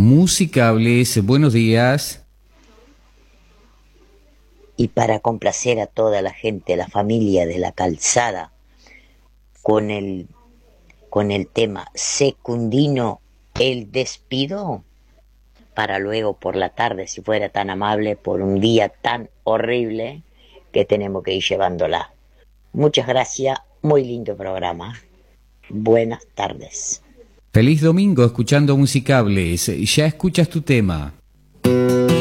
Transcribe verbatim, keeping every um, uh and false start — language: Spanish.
Musicables, buenos días. Y para complacer a toda la gente, la familia de La Calzada, con el, con el tema Secundino, el despido, para luego por la tarde, si fuera tan amable, por un día tan horrible que tenemos que ir llevándola. Muchas gracias, muy lindo programa. Buenas tardes. Feliz domingo escuchando Musicables. Ya escuchas tu tema.